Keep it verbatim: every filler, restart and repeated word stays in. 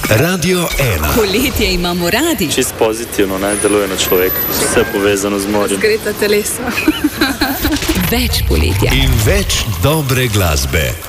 Radio ena. Poletje imamo radi. Čist pozitivno, ne, deluje na človeka. Vse povezano z morjem. Razgreta telesa. Več poletja. In več dobre glasbe.